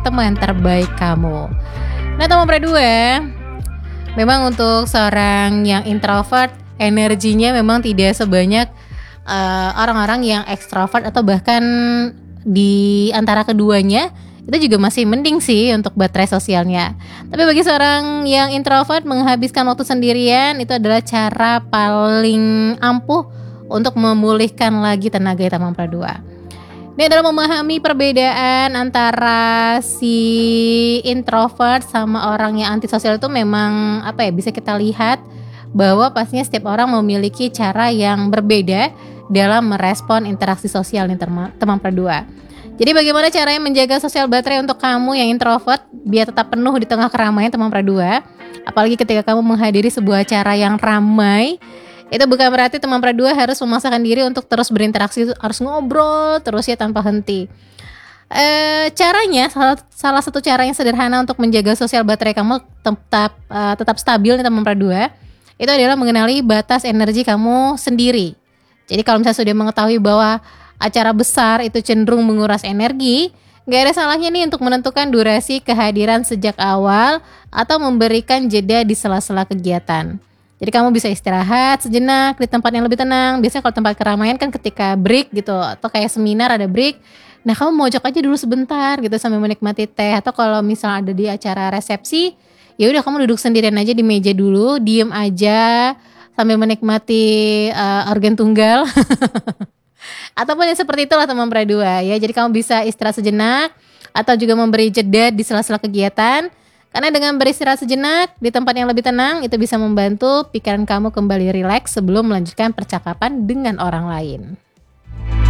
teman terbaik kamu. Nah teman berdua, memang untuk seorang yang introvert, energinya memang tidak sebanyak orang-orang yang ekstrovert, atau bahkan di antara keduanya itu juga masih mending sih untuk baterai sosialnya. Tapi bagi seorang yang introvert, menghabiskan waktu sendirian itu adalah cara paling ampuh untuk memulihkan lagi tenaga teman berdua. Ini adalah memahami perbedaan antara si introvert sama orang yang antisosial itu memang bisa kita lihat bahwa pastinya setiap orang memiliki cara yang berbeda dalam merespon interaksi sosial nih teman berdua. Jadi bagaimana caranya menjaga sosial baterai untuk kamu yang introvert biar tetap penuh di tengah keramaian teman berdua? Apalagi ketika kamu menghadiri sebuah acara yang ramai. Itu bukan berarti teman berdua harus memaksakan diri untuk terus berinteraksi, harus ngobrol terus ya tanpa henti. Caranya, salah satu cara yang sederhana untuk menjaga sosial baterai kamu tetap stabil nih teman berdua, itu adalah mengenali batas energi kamu sendiri. Jadi kalau misalnya sudah mengetahui bahwa acara besar itu cenderung menguras energi, gak ada salahnya nih untuk menentukan durasi kehadiran sejak awal atau memberikan jeda di sela-sela kegiatan. Jadi kamu bisa istirahat sejenak di tempat yang lebih tenang. Biasanya kalau tempat keramaian kan ketika break gitu, atau kayak seminar ada break. Nah kamu mojok aja dulu sebentar gitu sambil menikmati teh. Atau kalau misalnya ada di acara resepsi, ya udah kamu duduk sendirian aja di meja dulu, diem aja sambil menikmati organ tunggal. Ataupun yang seperti itulah teman berdua ya. Jadi kamu bisa istirahat sejenak atau juga memberi jeda di sela-sela kegiatan. Karena dengan beristirahat sejenak di tempat yang lebih tenang, itu bisa membantu pikiran kamu kembali rileks sebelum melanjutkan percakapan dengan orang lain.